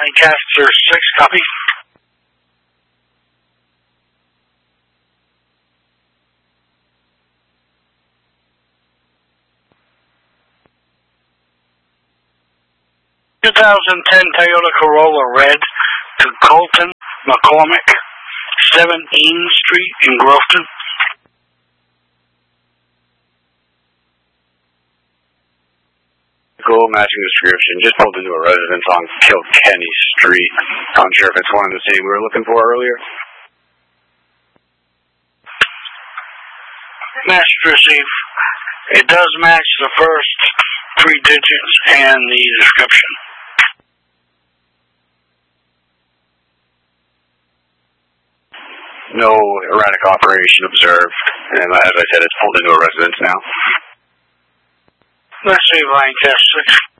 Lancaster 6, copy. ...2010 Toyota Corolla Red to Colton McCormick, 7 Eaton Street in Grofton. Cool, matching description. Just pulled into a residence on Kilkenny Street. Not sure if it's one and the same we were looking for earlier. Match receive. It does match the first 3 digits and the description. No erratic operation observed. And as I said, it's pulled into a residence now. Let's see, Lancaster 6.